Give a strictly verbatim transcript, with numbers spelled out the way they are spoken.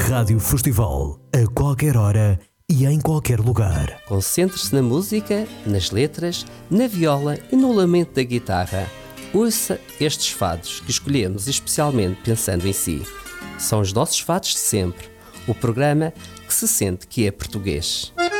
Rádio Festival, a qualquer hora e em qualquer lugar. Concentre-se na música, nas letras, na viola e no lamento da guitarra. Ouça estes fados que escolhemos especialmente pensando em si. São os nossos fados de sempre, o programa que se sente que é português.